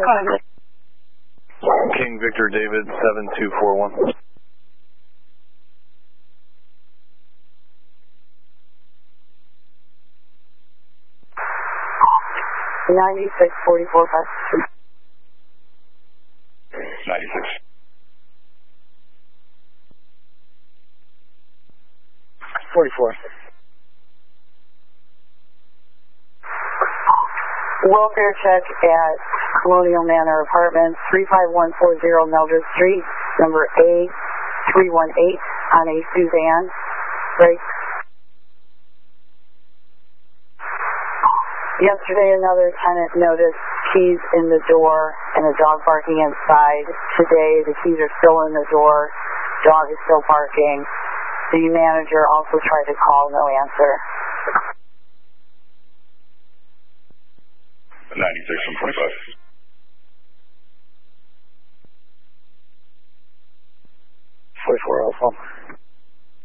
King Victor David 7241. $96.44. 96. 44. Welfare check at Colonial Manor Apartments, 35140 Mildred Street, number A318 on a Suzanne. Break. Yesterday, another tenant noticed keys in the door and a dog barking inside. Today, the keys are still in the door. Dog is still barking. The manager also tried to call, no answer. 96 from 25. 44 Alpha.